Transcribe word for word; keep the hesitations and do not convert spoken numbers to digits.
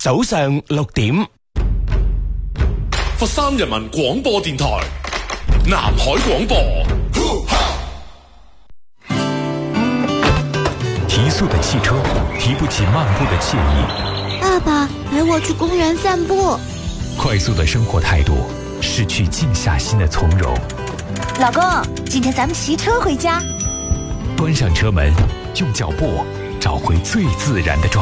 早上六點。 佛山人民廣播電台南海廣播。 提速的汽車提不起漫步的惬意。 爸爸，陪我去公園散步。 快速的生活態度失去靜下心的從容。 老公，今天咱們騎車回家。 關上車門，用腳步找回最自然的狀態。